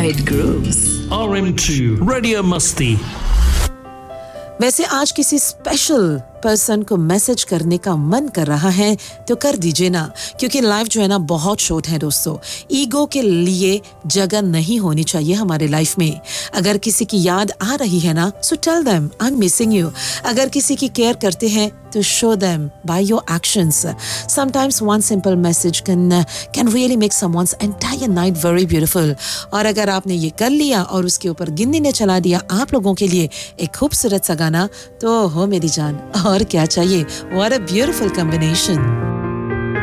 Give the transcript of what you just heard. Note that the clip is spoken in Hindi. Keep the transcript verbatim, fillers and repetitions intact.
It grooves. R M two Radio Musti. वैसे आज किसी स्पेशल पर्सन को मैसेज करने का मन कर रहा है तो कर दीजिए ना, क्योंकि लाइफ जो है ना बहुत शॉर्ट है दोस्तों। ईगो के लिए जगह नहीं होनी चाहिए हमारे लाइफ में। अगर किसी की याद आ रही है ना, so tell them I am missing you. अगर किसी की केयर करते हैं तो show them by your actions. Sometimes one simple message can can really make someone's entire night very beautiful. और अगर आपने ये कर लिया और उसके ऊपर गिननी ने चला दिया आप लोगों के लिए एक खूबसूरत सा गाना, तो हो मेरी जान और क्या चाहिए। What a beautiful combination.